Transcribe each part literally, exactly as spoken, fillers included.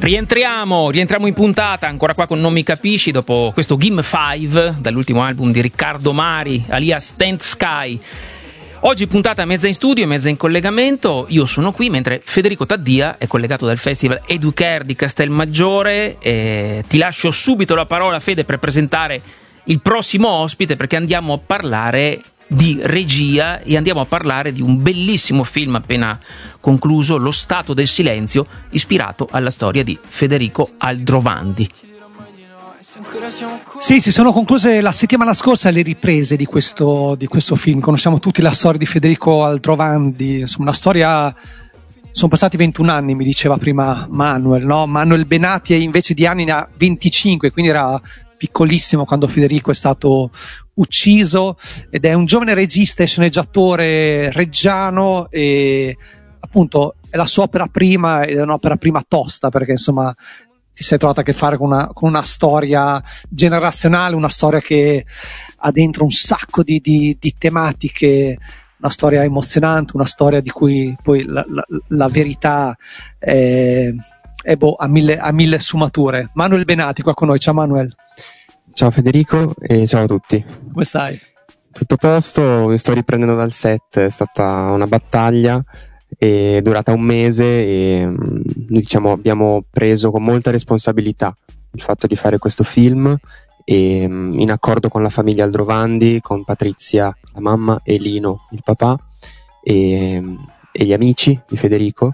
Rientriamo, rientriamo in puntata, ancora qua con Non mi capisci, dopo questo Game cinque dall'ultimo album di Riccardo Mari, alias Tent Sky. Oggi puntata mezza in studio e mezza in collegamento, io sono qui mentre Federico Taddia è collegato dal Festival Educare di Castelmaggiore. E ti lascio subito la parola, Fede, per presentare il prossimo ospite, perché andiamo a parlare di regia e andiamo a parlare di un bellissimo film appena concluso, Lo Stato del Silenzio, ispirato alla storia di Federico Aldrovandi. Sì, si sono concluse la settimana scorsa le riprese di questo, di questo film. Conosciamo tutti la storia di Federico Aldrovandi, insomma una storia. Sono passati ventuno anni, mi diceva prima Manuel, no? Manuel Benati invece di anni ne ha venticinque, quindi era piccolissimo quando Federico è stato ucciso, ed è un giovane regista e sceneggiatore reggiano, e appunto è la sua opera prima, ed è un'opera prima tosta, perché insomma ti sei trovato a che fare con una, con una storia generazionale, una storia che ha dentro un sacco di, di, di tematiche, una storia emozionante, una storia di cui poi la, la, la verità è, è boh, ha mille, ha mille sfumature. Manuel Benati qua con noi, ciao Manuel. Ciao Federico e ciao a tutti. Come stai? Tutto a posto, mi sto riprendendo dal set, è stata una battaglia, è durata un mese e noi, diciamo, abbiamo preso con molta responsabilità il fatto di fare questo film, e in accordo con la famiglia Aldrovandi, con Patrizia la mamma e Lino il papà e, e gli amici di Federico,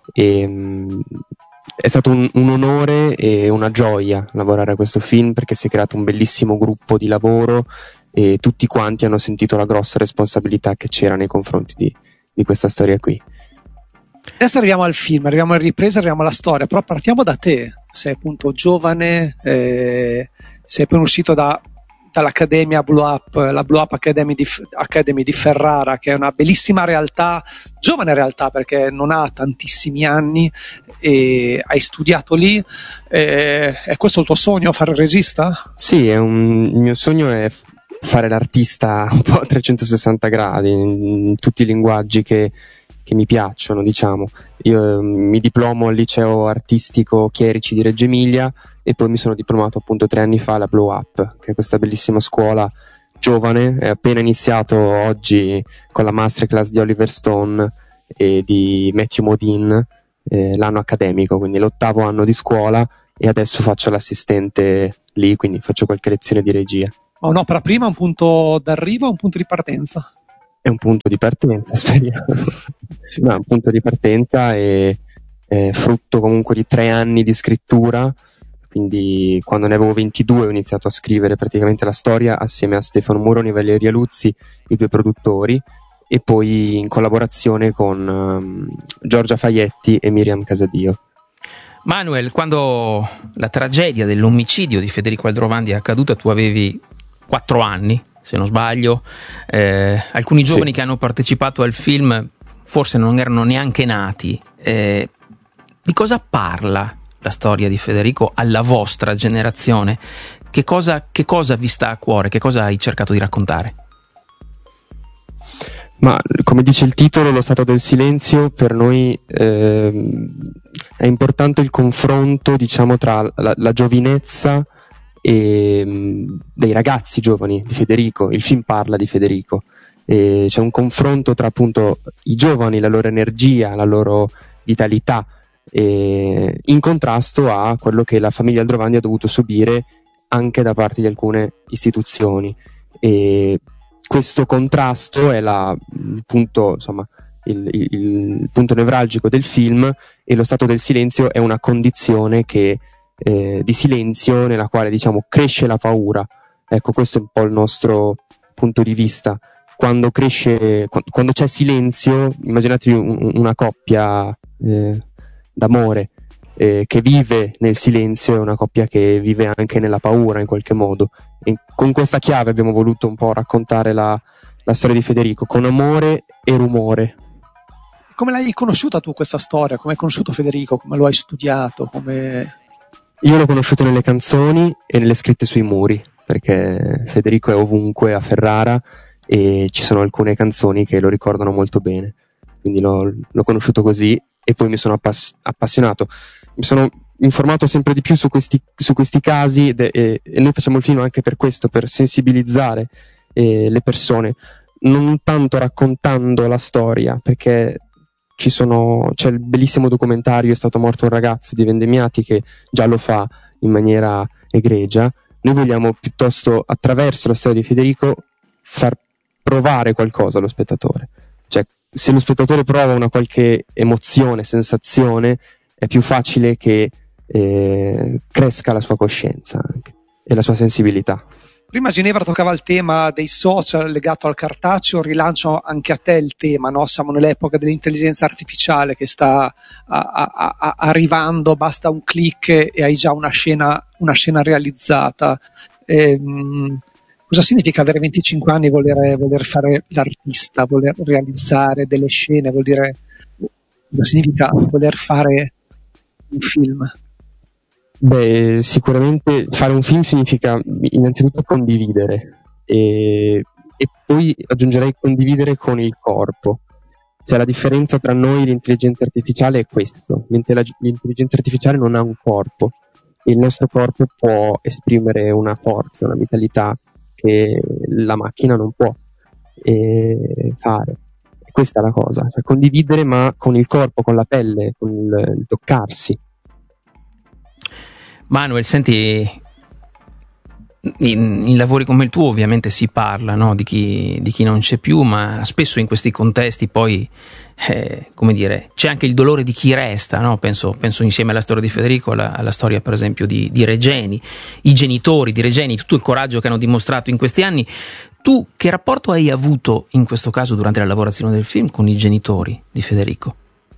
e è stato un, un onore e una gioia lavorare a questo film, perché si è creato un bellissimo gruppo di lavoro e tutti quanti hanno sentito la grossa responsabilità che c'era nei confronti di, di questa storia qui. Adesso arriviamo al film, arriviamo alle riprese, arriviamo alla storia, però partiamo da te. Sei appunto giovane, eh, sei appena uscito da, dall'Accademia Blue Up, la Blue Up Academy di, Academy di Ferrara, che è una bellissima realtà, giovane realtà perché non ha tantissimi anni, e hai studiato lì. Eh, è questo il tuo sogno, fare il regista? Sì, è un, il mio sogno è fare l'artista un po' a trecentosessanta gradi, in, in tutti i linguaggi che che mi piacciono, diciamo. Io eh, mi diplomo al liceo artistico Chierici di Reggio Emilia e poi mi sono diplomato appunto tre anni fa alla Blow Up, che è questa bellissima scuola giovane. È appena iniziato oggi con la masterclass di Oliver Stone e di Matthew Modine, eh, l'anno accademico, quindi l'ottavo anno di scuola, e adesso faccio l'assistente lì, quindi faccio qualche lezione di regia. Ma un'opera prima, un punto d'arrivo o un punto di partenza? È un punto di partenza, speriamo. Sì, no, è un punto di partenza e è frutto comunque di tre anni di scrittura, quindi quando ne avevo ventidue ho iniziato a scrivere praticamente la storia assieme a Stefano Muroni e Valeria Luzzi, i due produttori, e poi in collaborazione con um, Giorgia Faietti e Miriam Casadio. Manuel, quando la tragedia dell'omicidio di Federico Aldrovandi è accaduta, tu avevi quattro anni, se non sbaglio. Eh, alcuni giovani sì. che hanno partecipato al film forse non erano neanche nati. Eh, di cosa parla la storia di Federico alla vostra generazione? Che cosa, che cosa vi sta a cuore? Che cosa hai cercato di raccontare? Ma come dice il titolo, Lo Stato del Silenzio, per noi eh, è importante il confronto, diciamo, tra la, la giovinezza e dei ragazzi giovani di Federico. Il film parla di Federico, e c'è un confronto tra appunto i giovani, la loro energia, la loro vitalità, e in contrasto a quello che la famiglia Aldrovandi ha dovuto subire anche da parte di alcune istituzioni, e questo contrasto è la, il punto, insomma, il, il, il punto nevralgico del film, e Lo Stato del Silenzio è una condizione che Eh, di silenzio nella quale, diciamo, cresce la paura. Ecco, questo è un po' il nostro punto di vista. Quando cresce, qu- quando c'è silenzio, immaginatevi un, una coppia eh, d'amore eh, che vive nel silenzio, è una coppia che vive anche nella paura in qualche modo, e con questa chiave abbiamo voluto un po' raccontare la, la storia di Federico, con amore e rumore. Come l'hai conosciuta tu questa storia? Come hai conosciuto Federico? Come lo hai studiato? Come... Io l'ho conosciuto nelle canzoni e nelle scritte sui muri, perché Federico è ovunque a Ferrara e ci sono alcune canzoni che lo ricordano molto bene, quindi l'ho, l'ho conosciuto così, e poi mi sono appass- appassionato. Mi sono informato sempre di più su questi, su questi casi de, e, e noi facciamo il film anche per questo, per sensibilizzare eh, le persone, non tanto raccontando la storia, perché ci sono, c'è il bellissimo documentario È stato morto un ragazzo di Vendemiati, che già lo fa in maniera egregia. Noi vogliamo piuttosto, attraverso la storia di Federico, far provare qualcosa allo spettatore. Cioè, se lo spettatore prova una qualche emozione, sensazione, è più facile che eh, cresca la sua coscienza anche, e la sua sensibilità. Prima Ginevra toccava il tema dei social legato al cartaceo, rilancio anche a te il tema, no? Siamo nell'epoca dell'intelligenza artificiale che sta a, a, a, arrivando, basta un click e hai già una scena, una scena realizzata. Ehm, cosa significa avere venticinque anni e voler, voler fare l'artista, voler realizzare delle scene, vuol dire, cosa significa voler fare un film? Beh, sicuramente fare un film significa innanzitutto condividere e, e poi aggiungerei condividere con il corpo. Cioè, la differenza tra noi e l'intelligenza artificiale è questo: l'intelligenza artificiale non ha un corpo, il nostro corpo può esprimere una forza, una vitalità che la macchina non può eh, fare. E questa è la cosa, cioè condividere ma con il corpo, con la pelle, con il, il toccarsi. Manuel, senti, in, in lavori come il tuo ovviamente si parla, no, di chi, di chi non c'è più, ma spesso in questi contesti poi, eh, come dire, c'è anche il dolore di chi resta, no? Penso, penso insieme alla storia di Federico, alla, alla storia per esempio di, di Regeni, i genitori di Regeni, tutto il coraggio che hanno dimostrato in questi anni. Tu che rapporto hai avuto in questo caso durante la lavorazione del film con i genitori di Federico?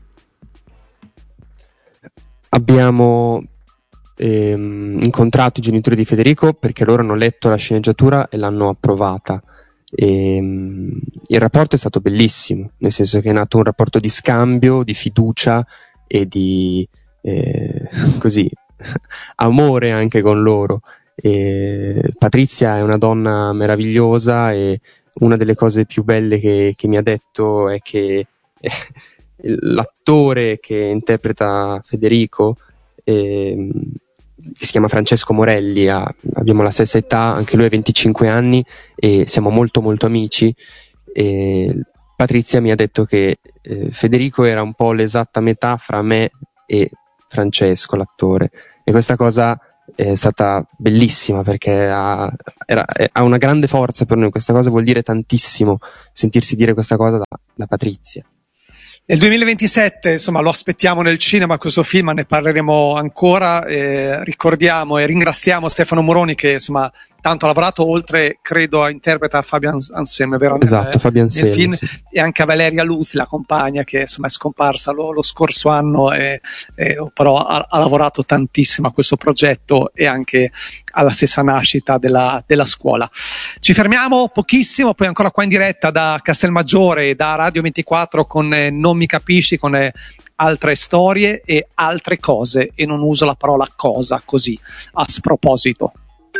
Abbiamo ehm, incontrato i genitori di Federico perché loro hanno letto la sceneggiatura e l'hanno approvata. E, um, il rapporto è stato bellissimo, nel senso che è nato un rapporto di scambio, di fiducia e di eh, così amore anche con loro. E Patrizia è una donna meravigliosa e una delle cose più belle che, che mi ha detto è che eh, l'attore che interpreta Federico eh, che si chiama Francesco Morelli, ha, abbiamo la stessa età, anche lui ha venticinque anni e siamo molto molto amici. E Patrizia mi ha detto che eh, Federico era un po' l'esatta metà fra me e Francesco, l'attore, e questa cosa è stata bellissima perché ha, era, ha una grande forza per noi. Questa cosa vuol dire tantissimo, sentirsi dire questa cosa da, da Patrizia. Nel duemilaventisette, insomma, lo aspettiamo nel cinema questo film, ne parleremo ancora. Eh, ricordiamo e ringraziamo Stefano Moroni che, insomma, tanto ha lavorato, oltre, credo, a interpreta Fabian Anselmo, vero? Esatto, nel, Fabian Anselmo, nel film, sì. E anche a Valeria Luzzi, la compagna, che insomma è scomparsa lo, lo scorso anno, e, e, però ha, ha lavorato tantissimo a questo progetto e anche alla stessa nascita della, della scuola. Ci fermiamo pochissimo, poi ancora qua in diretta da Castelmaggiore e da Radio ventiquattro con eh, Non mi capisci, con eh, altre storie e altre cose, e non uso la parola cosa così a sproposito.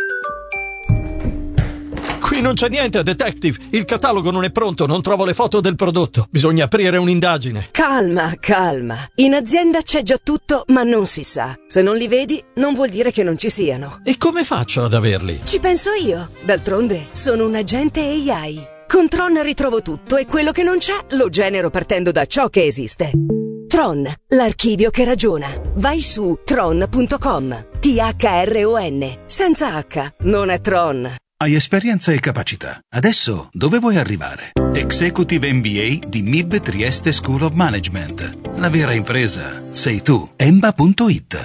Qui non c'è niente, detective. Il catalogo non è pronto, non trovo le foto del prodotto. Bisogna aprire un'indagine. Calma, calma. In azienda c'è già tutto, ma non si sa. Se non li vedi, non vuol dire che non ci siano. E come faccio ad averli? Ci penso io. D'altronde, sono un agente A I. Con Tron ritrovo tutto e quello che non c'è lo genero partendo da ciò che esiste. Tron, l'archivio che ragiona. Vai su tron punto com. T H R O N. Senza H. Non è Tron. Hai esperienza e capacità. Adesso dove vuoi arrivare? Executive M B A di M I B Trieste School of Management. La vera impresa sei tu. Emba punto it.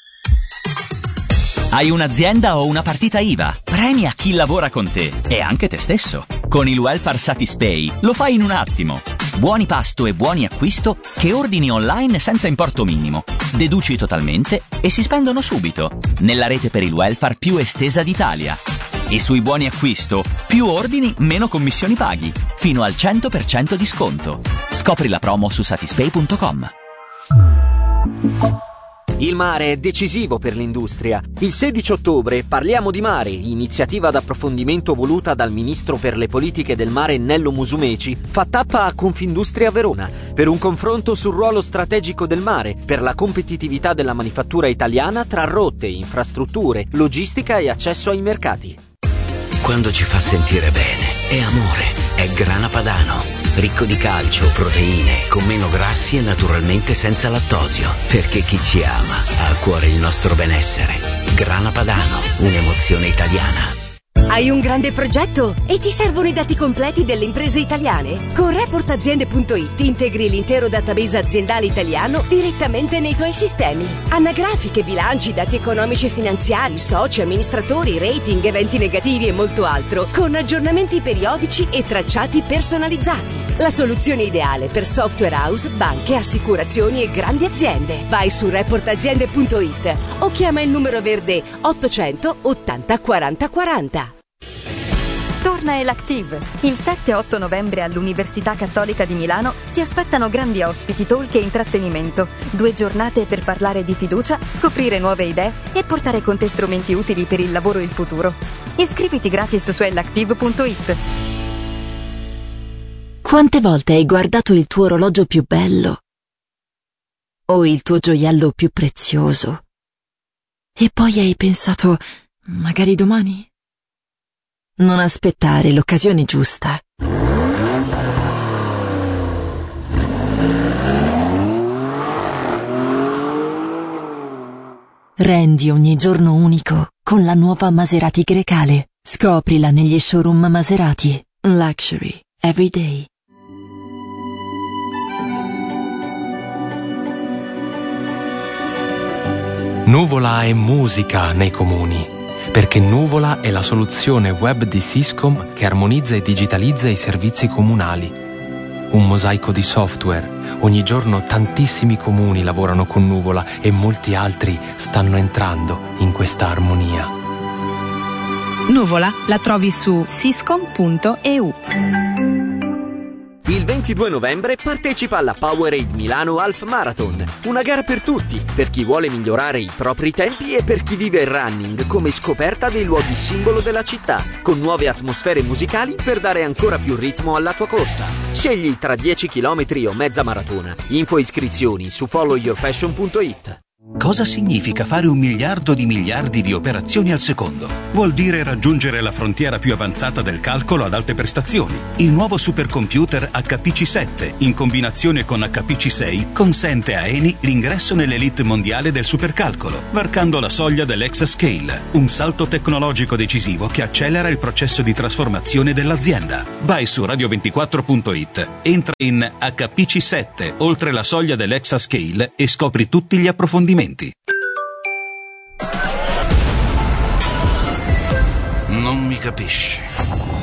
Hai un'azienda o una partita I V A? Premia chi lavora con te e anche te stesso. Con il Welfare Satispay lo fai in un attimo. Buoni pasto e buoni acquisto che ordini online senza importo minimo. Deduci totalmente e si spendono subito. Nella rete per il welfare più estesa d'Italia. E sui buoni acquisto, più ordini, meno commissioni paghi. Fino al cento per cento di sconto. Scopri la promo su satispay punto com. Il mare è decisivo per l'industria. Il sedici ottobre Parliamo di Mare, iniziativa d'approfondimento voluta dal ministro per le politiche del mare Nello Musumeci, fa tappa a Confindustria Verona per un confronto sul ruolo strategico del mare per la competitività della manifattura italiana tra rotte, infrastrutture, logistica e accesso ai mercati. Quando ci fa sentire bene, è amore, è Grana Padano. Ricco di calcio, proteine, con meno grassi e naturalmente senza lattosio. Perché chi ci ama ha a cuore il nostro benessere. Grana Padano, un'emozione italiana. Hai un grande progetto e ti servono i dati completi delle imprese italiane? Con report aziende punto it integri l'intero database aziendale italiano direttamente nei tuoi sistemi. Anagrafiche, bilanci, dati economici e finanziari, soci, amministratori, rating, eventi negativi e molto altro, con aggiornamenti periodici e tracciati personalizzati. La soluzione ideale per software house, banche, assicurazioni e grandi aziende. Vai su report aziende punto it o chiama il numero verde ottocento ottanta quaranta quaranta. Torna Elactive. Il sette e otto novembre all'Università Cattolica di Milano ti aspettano grandi ospiti, talk e intrattenimento. Due giornate per parlare di fiducia, scoprire nuove idee e portare con te strumenti utili per il lavoro e il futuro. Iscriviti gratis su elactive punto it. Quante volte hai guardato il tuo orologio più bello o il tuo gioiello più prezioso e poi hai pensato, magari domani? Non aspettare l'occasione giusta. Rendi ogni giorno unico con la nuova Maserati Grecale. Scoprila negli showroom Maserati. Luxury every day. Nuvola è musica nei comuni. Perché Nuvola è la soluzione web di Syscom che armonizza e digitalizza i servizi comunali. Un mosaico di software. Ogni giorno tantissimi comuni lavorano con Nuvola e molti altri stanno entrando in questa armonia. Nuvola la trovi su syscom punto e u. Il ventidue novembre partecipa alla Powerade Milano Half Marathon, una gara per tutti, per chi vuole migliorare i propri tempi e per chi vive il running come scoperta dei luoghi simbolo della città, con nuove atmosfere musicali per dare ancora più ritmo alla tua corsa. Scegli tra dieci chilometri o mezza maratona. Info e iscrizioni su follow your passion punto it. Cosa significa fare un miliardo di miliardi di operazioni al secondo? Vuol dire raggiungere la frontiera più avanzata del calcolo ad alte prestazioni. Il nuovo supercomputer H P C sette, in combinazione con H P C sei, consente a Eni l'ingresso nell'elite mondiale del supercalcolo, varcando la soglia dell'Exascale, un salto tecnologico decisivo che accelera il processo di trasformazione dell'azienda. Vai su radio ventiquattro punto it, entra in H P C sette, oltre la soglia dell'Exascale e scopri tutti gli approfondimenti. Non mi capisci.